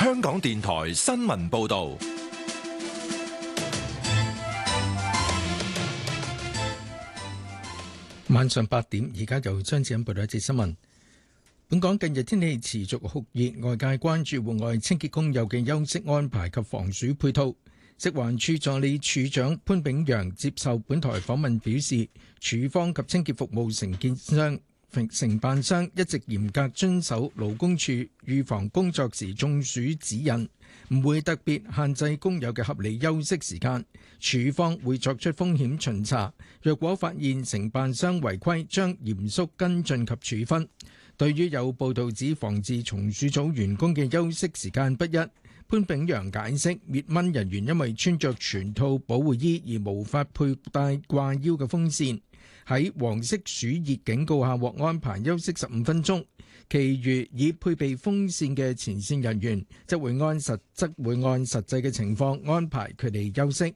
香港電台新聞報道。 晚上8點，而家由張子欣報道一節新聞。本港近日天氣持續酷熱，外界關注戶外清潔工友嘅休息安排及防暑配套。食環署助理署長潘炳陽接受本台訪問表示，署方及清潔服務承辦商一直嚴格遵守勞工處預防工作時中暑指引，唔會特別限制工友嘅合理休息時間。署方會作出風險巡查，若果發現承辦商違規，將嚴肅跟進及處分。對於有報道指防治蟲鼠組員工嘅休息時間不一，潘炳陽解釋，滅蚊人員因為穿着全套保護衣而無法佩戴掛腰嘅風扇，喺黃色暑熱警告下獲安排休息15分鐘，其餘已配備風扇嘅前線人員則會按實際嘅情況安排佢哋休息。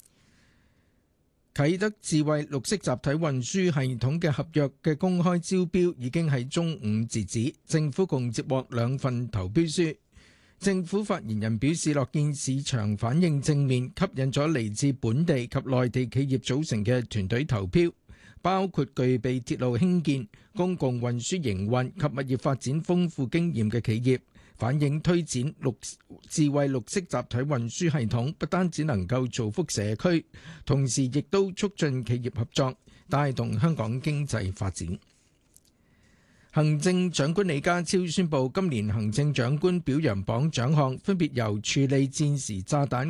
啟德智慧綠色集體運輸系統嘅合約嘅公開招標已經喺中午截止，政府共接獲2份投標書。政府發言人表示，樂見市場反應正面，吸引咗嚟自本地及內地企業組成嘅團隊投標，包括具備鐵路興建、公共運輸營運及物業發展豐富經驗嘅企業，反映推展智慧綠色集體運輸系統不單只能夠造福社區，同時亦都促進企業合作，帶動香港經濟發展。行政長官李家超宣布，今年行政長官表揚榜獎項分別由處理戰時炸彈